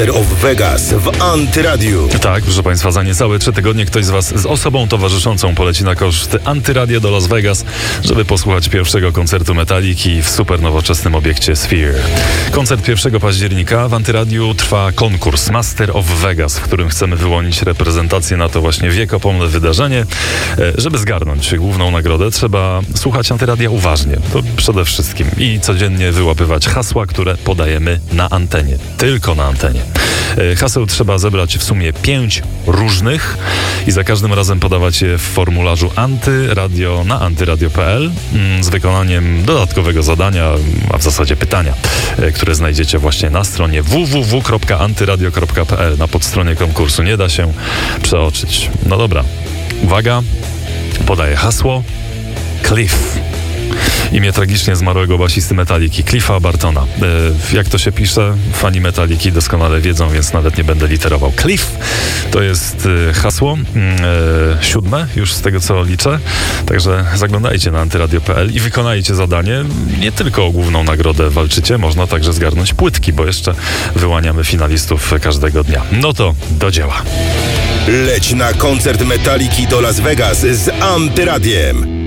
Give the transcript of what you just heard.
of Vegas w Antyradiu. Tak, proszę Państwa, za niecałe 3 tygodnie ktoś z Was z osobą towarzyszącą poleci na koszty Antyradia do Las Vegas, żeby posłuchać pierwszego koncertu Metaliki w super nowoczesnym obiekcie Sphere. Koncert 1 października w Antyradiu trwa konkurs Master of Vegas, w którym chcemy wyłonić reprezentację na to właśnie wiekopomne wydarzenie. Żeby zgarnąć główną nagrodę, trzeba słuchać Antyradia uważnie, to przede wszystkim, i codziennie wyłapywać hasła, które podajemy na antenie, tylko na antenie. Haseł trzeba zebrać w sumie 5 różnych i za każdym razem podawać je w formularzu antyradio na antyradio.pl z wykonaniem dodatkowego zadania, a w zasadzie pytania, które znajdziecie właśnie na stronie www.antyradio.pl na podstronie konkursu. Nie da się przeoczyć. No dobra, uwaga, podaję hasło Cliff. Imię tragicznie zmarłego basisty Metaliki, Cliffa Bartona. Jak to się pisze, fani Metaliki doskonale wiedzą, więc nawet nie będę literował. Cliff to jest hasło 7 już z tego, co liczę. Także zaglądajcie na antyradio.pl i wykonajcie zadanie. Nie tylko o główną nagrodę walczycie, można także zgarnąć płytki, bo jeszcze wyłaniamy finalistów każdego dnia. No to do dzieła. Leć na koncert Metaliki do Las Vegas z Antyradiem.